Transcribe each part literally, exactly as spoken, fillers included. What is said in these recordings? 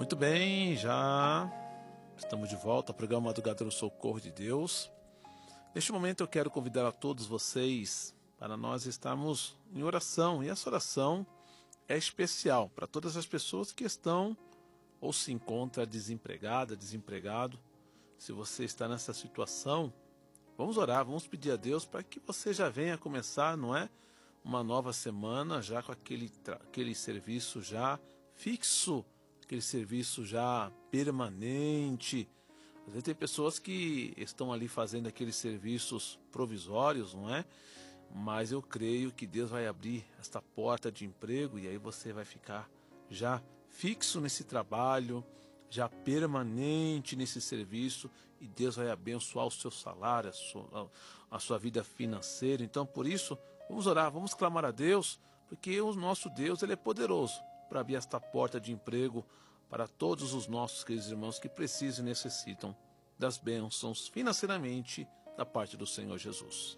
Muito bem, já estamos de volta ao programa Madrugada no Socorro de Deus. Neste momento eu quero convidar a todos vocês para nós estarmos em oração. E essa oração é especial para todas as pessoas que estão ou se encontram desempregada, desempregado. Se você está nessa situação, vamos orar, vamos pedir a Deus para que você já venha começar, não é? Uma nova semana já com aquele, aquele serviço já fixo, aquele serviço já permanente. Às vezes tem pessoas que estão ali fazendo aqueles serviços provisórios, não é? Mas eu creio que Deus vai abrir esta porta de emprego e aí você vai ficar já fixo nesse trabalho, já permanente nesse serviço, e Deus vai abençoar o seu salário, a sua, a sua vida financeira. Então, por isso, vamos orar, vamos clamar a Deus, porque o nosso Deus, Ele é poderoso para abrir esta porta de emprego para todos os nossos queridos irmãos que precisam e necessitam das bênçãos financeiramente da parte do Senhor Jesus.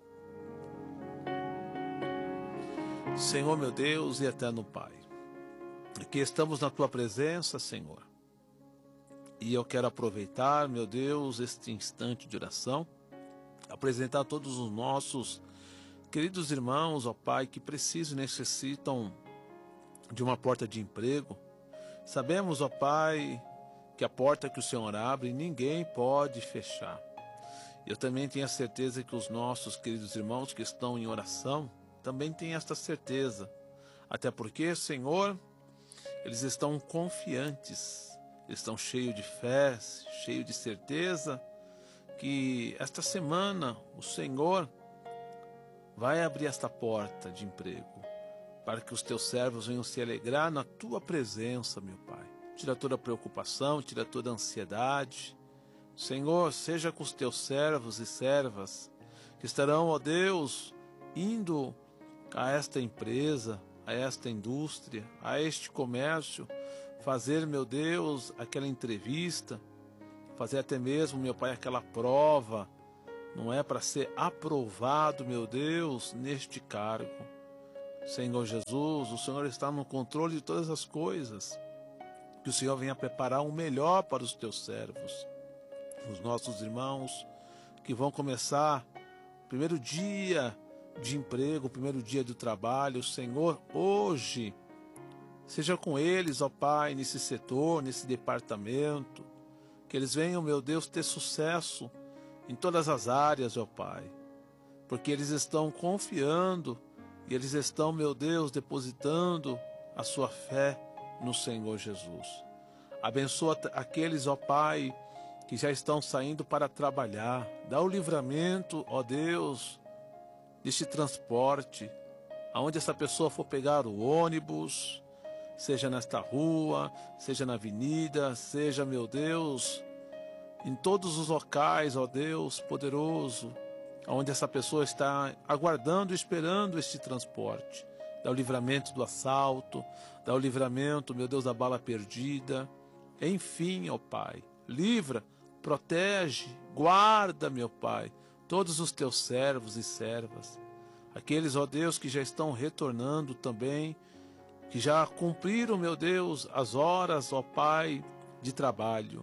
Senhor meu Deus e eterno Pai, aqui estamos na Tua presença, Senhor, e eu quero aproveitar, meu Deus, este instante de oração, apresentar todos os nossos queridos irmãos, ó Pai, que precisam e necessitam de uma porta de emprego. Sabemos, ó Pai, que a porta que o Senhor abre, ninguém pode fechar. Eu também tenho a certeza que os nossos queridos irmãos que estão em oração também têm esta certeza. Até porque, Senhor, eles estão confiantes, eles estão cheios de fé, cheios de certeza que esta semana o Senhor vai abrir esta porta de emprego para que os teus servos venham se alegrar na tua presença, meu Pai. Tira toda a preocupação, tira toda a ansiedade. Senhor, seja com os teus servos e servas que estarão, ó Deus, indo a esta empresa, a esta indústria, a este comércio, fazer, meu Deus, aquela entrevista, fazer até mesmo, meu Pai, aquela prova, não é, para ser aprovado, meu Deus, neste cargo. Senhor Jesus, o Senhor está no controle de todas as coisas. Que o Senhor venha preparar o melhor para os teus servos, os nossos irmãos que vão começar o primeiro dia de emprego, o primeiro dia do trabalho. Senhor, hoje, seja com eles, ó Pai, nesse setor, nesse departamento, que eles venham, meu Deus, ter sucesso em todas as áreas, ó Pai, porque eles estão confiando e eles estão, meu Deus, depositando a sua fé no Senhor Jesus. Abençoa aqueles, ó Pai, que já estão saindo para trabalhar. Dá o livramento, ó Deus, deste transporte, aonde essa pessoa for pegar o ônibus, seja nesta rua, seja na avenida, seja, meu Deus, em todos os locais, ó Deus poderoso, onde essa pessoa está aguardando e esperando este transporte. Dá o livramento do assalto, dá o livramento, meu Deus, da bala perdida. Enfim, ó Pai, livra, protege, guarda, meu Pai, todos os teus servos e servas. Aqueles, ó Deus, que já estão retornando também, que já cumpriram, meu Deus, as horas, ó Pai, de trabalho.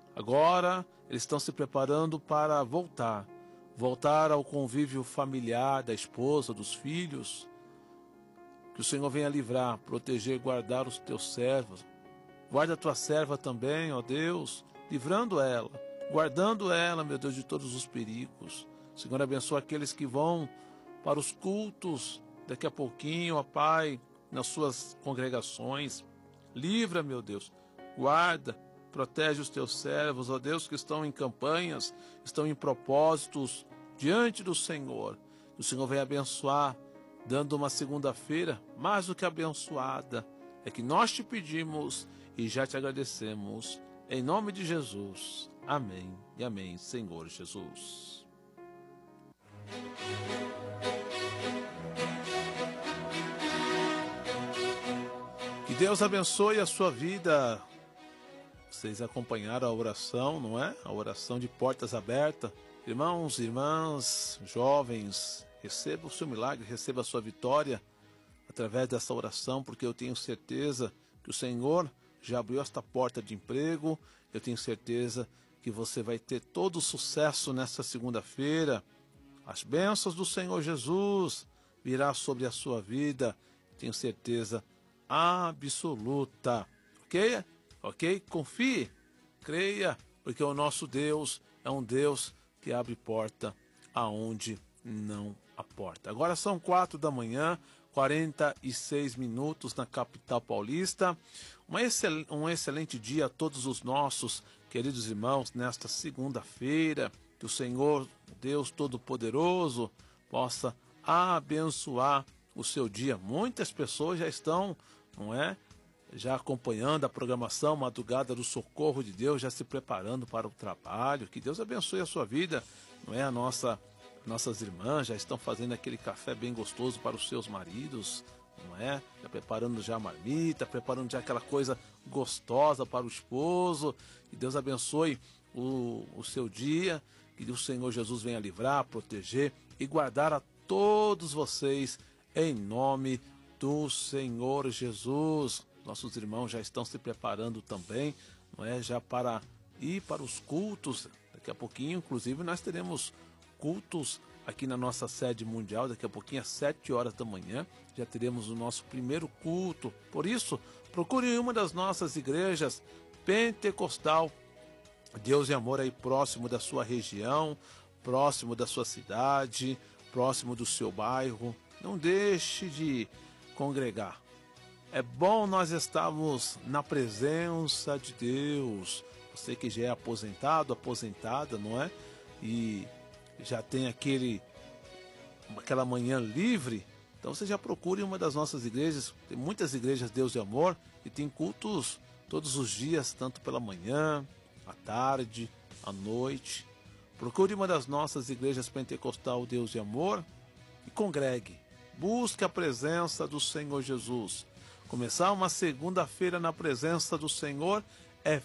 Agora eles estão se preparando para voltar, voltar ao convívio familiar da esposa, dos filhos. Que o Senhor venha livrar, proteger, guardar os teus servos. Guarda a tua serva também, ó Deus, livrando ela, guardando ela, meu Deus, de todos os perigos. Senhor, abençoa aqueles que vão para os cultos daqui a pouquinho, ó Pai, nas suas congregações. Livra, meu Deus, guarda, protege os teus servos, ó Deus, que estão em campanhas, estão em propósitos diante do Senhor. O Senhor vem abençoar, dando uma segunda-feira mais do que abençoada. É que nós te pedimos e já te agradecemos. Em nome de Jesus. Amém e amém, Senhor Jesus. Que Deus abençoe a sua vida. Vocês acompanharam a oração, não é? A oração de portas abertas. Irmãos, irmãs, jovens, receba o seu milagre, receba a sua vitória através dessa oração, porque eu tenho certeza que o Senhor já abriu esta porta de emprego. Eu tenho certeza que você vai ter todo o sucesso nesta segunda-feira. As bênçãos do Senhor Jesus virá sobre a sua vida, tenho certeza absoluta. Ok? Ok? Confie, creia, porque o nosso Deus é um Deus que abre porta aonde não há porta. Agora são quatro da manhã, quarenta e seis minutos na capital paulista. Um, excel, um excelente dia a todos os nossos queridos irmãos nesta segunda-feira. Que o Senhor, Deus Todo-Poderoso, possa abençoar o seu dia. Muitas pessoas já estão, não é, já acompanhando a programação Madrugada do Socorro de Deus, já se preparando para o trabalho. Que Deus abençoe a sua vida, não é? A nossa, nossas irmãs já estão fazendo aquele café bem gostoso para os seus maridos, não é? Já preparando já a marmita, preparando já aquela coisa gostosa para o esposo. Que Deus abençoe o, o seu dia, que o Senhor Jesus venha livrar, proteger e guardar a todos vocês em nome do Senhor Jesus. Nossos irmãos já estão se preparando também, não é? Já para ir para os cultos. Daqui a pouquinho, inclusive, nós teremos cultos aqui na nossa sede mundial. Daqui a pouquinho, às sete horas da manhã, já teremos o nosso primeiro culto. Por isso, procure uma das nossas igrejas pentecostal Deus e Amor aí próximo da sua região, próximo da sua cidade, próximo do seu bairro. Não deixe de congregar. É bom nós estarmos na presença de Deus. Você que já é aposentado, aposentada, não é? E já tem aquele, aquela manhã livre. Então você já procure uma das nossas igrejas. Tem muitas igrejas Deus e Amor e tem cultos todos os dias, tanto pela manhã, à tarde, à noite. Procure uma das nossas igrejas pentecostal Deus e Amor e congregue. Busque a presença do Senhor Jesus. Começar uma segunda-feira na presença do Senhor é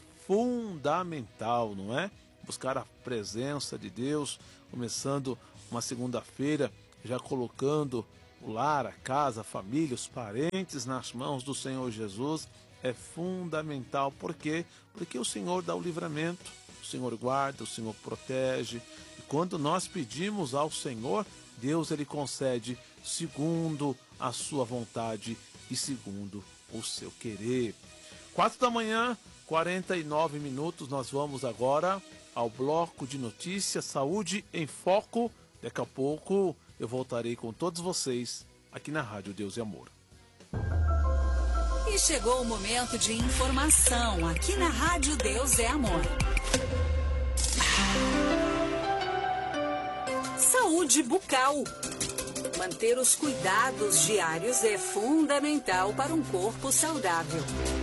fundamental, não é? Buscar a presença de Deus, começando uma segunda-feira, já colocando o lar, a casa, a família, os parentes nas mãos do Senhor Jesus, é fundamental. Por quê? Porque o Senhor dá o livramento, o Senhor guarda, o Senhor protege. E quando nós pedimos ao Senhor, Deus ele concede segundo a sua vontade e segundo o seu querer. Quatro da manhã, quarenta e nove minutos, nós vamos agora ao bloco de notícias Saúde em Foco. Daqui a pouco eu voltarei com todos vocês aqui na Rádio Deus e Amor. E chegou o momento de informação aqui na Rádio Deus é Amor. Saúde bucal. Manter os cuidados diários é fundamental para um corpo saudável.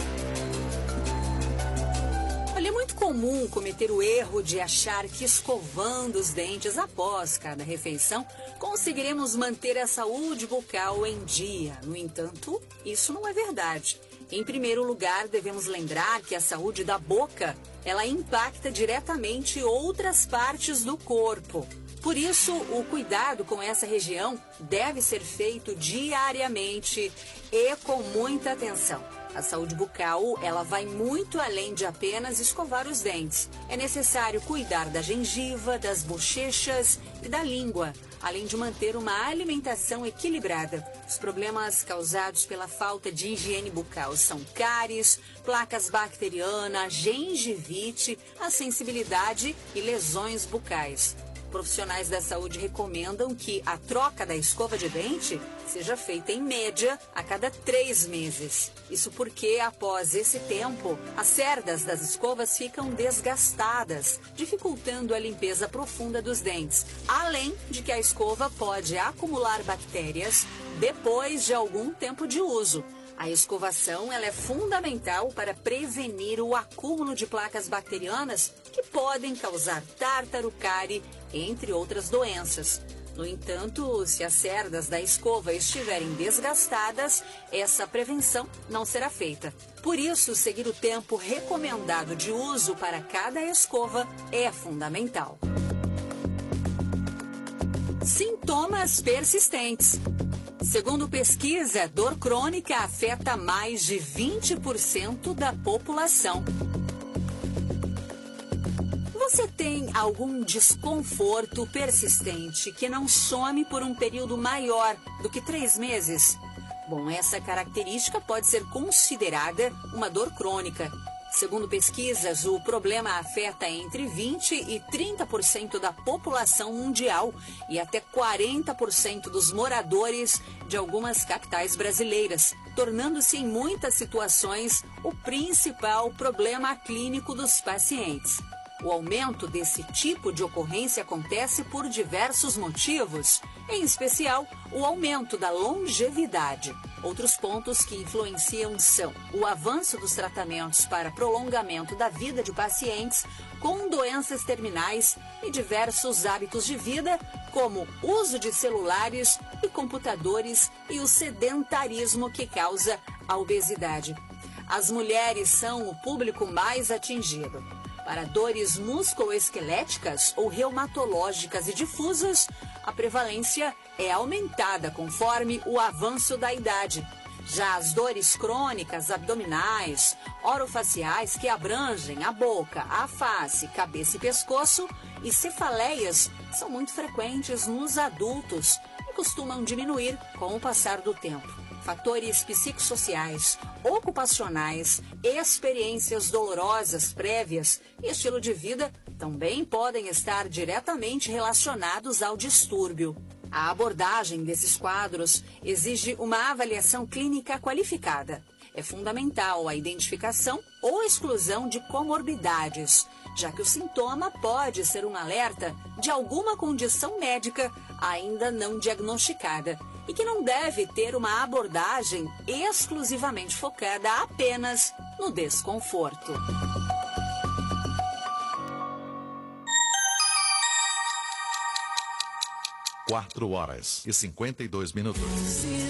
Olha, é muito comum cometer o erro de achar que escovando os dentes após cada refeição conseguiremos manter a saúde bucal em dia. No entanto, isso não é verdade. Em primeiro lugar, devemos lembrar que a saúde da boca, ela impacta diretamente outras partes do corpo. Por isso, o cuidado com essa região deve ser feito diariamente e com muita atenção. A saúde bucal, ela vai muito além de apenas escovar os dentes. É necessário cuidar da gengiva, das bochechas e da língua, além de manter uma alimentação equilibrada. Os problemas causados pela falta de higiene bucal são cáries, placas bacterianas, gengivite, a sensibilidade e lesões bucais. Profissionais da saúde recomendam que a troca da escova de dente seja feita em média a cada três meses. Isso porque, após esse tempo, as cerdas das escovas ficam desgastadas, dificultando a limpeza profunda dos dentes. Além de que a escova pode acumular bactérias depois de algum tempo de uso. A escovação ela é fundamental para prevenir o acúmulo de placas bacterianas que podem causar tártaro, cárie, entre outras doenças. No entanto, se as cerdas da escova estiverem desgastadas, essa prevenção não será feita. Por isso, seguir o tempo recomendado de uso para cada escova é fundamental. Sintomas persistentes. Segundo pesquisa, dor crônica afeta mais de vinte por cento da população. Você tem algum desconforto persistente que não some por um período maior do que três meses? Bom, essa característica pode ser considerada uma dor crônica. Segundo pesquisas, o problema afeta entre vinte e trinta por cento da população mundial e até quarenta por cento dos moradores de algumas capitais brasileiras, tornando-se em muitas situações o principal problema clínico dos pacientes. O aumento desse tipo de ocorrência acontece por diversos motivos, em especial o aumento da longevidade. Outros pontos que influenciam são o avanço dos tratamentos para prolongamento da vida de pacientes com doenças terminais e diversos hábitos de vida, como uso de celulares e computadores e o sedentarismo que causa a obesidade. As mulheres são o público mais atingido. Para dores musculoesqueléticas ou reumatológicas e difusas, a prevalência é aumentada conforme o avanço da idade. Já as dores crônicas abdominais, orofaciais, que abrangem a boca, a face, cabeça e pescoço, e cefaleias são muito frequentes nos adultos e costumam diminuir com o passar do tempo. Fatores psicossociais, ocupacionais, experiências dolorosas prévias e estilo de vida também podem estar diretamente relacionados ao distúrbio. A abordagem desses quadros exige uma avaliação clínica qualificada. É fundamental a identificação ou exclusão de comorbidades, já que o sintoma pode ser um alerta de alguma condição médica ainda não diagnosticada e que não deve ter uma abordagem exclusivamente focada apenas no desconforto. Quatro horas e cinquenta e dois minutos.